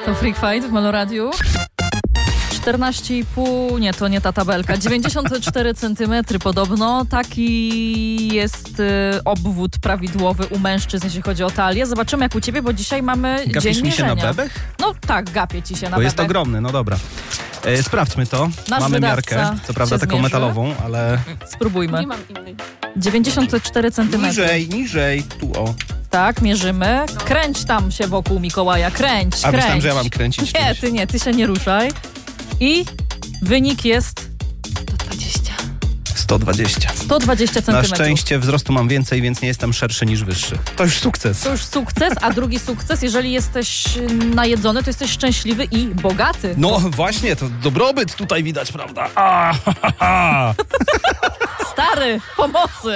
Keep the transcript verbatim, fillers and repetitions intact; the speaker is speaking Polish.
To Freak Fight w Meloradiu. czternaście i pół, nie, to nie ta tabelka, dziewięćdziesiąt cztery centymetry podobno. Taki jest y, obwód prawidłowy u mężczyzn, jeśli chodzi o talię. Zobaczymy jak u ciebie, bo dzisiaj mamy Gapisz dzień mi się mierzenia. na bebech? No tak, gapię ci się na Bo bebech. jest ogromny, no dobra. E, sprawdźmy to. Nasz Mamy wydawca miarkę, co prawda się taką zmierzy. metalową, ale... Spróbujmy. Nie mam innej. dziewięćdziesiąt cztery centymetry. Niżej, niżej, tu o. Tak, mierzymy. Kręć tam się wokół Mikołaja, kręć, A kręć. myślałem, że ja mam kręcić Nie, czymś. ty nie, ty się nie ruszaj. I wynik jest sto dwadzieścia. sto dwadzieścia. sto dwadzieścia Na centymetrów. szczęście wzrostu mam więcej, więc nie jestem szerszy niż wyższy. To już sukces. To już sukces, a drugi sukces, jeżeli jesteś najedzony, to jesteś szczęśliwy i bogaty. No właśnie, to dobrobyt tutaj widać, prawda? A, ha, ha, ha. Stary, pomocy!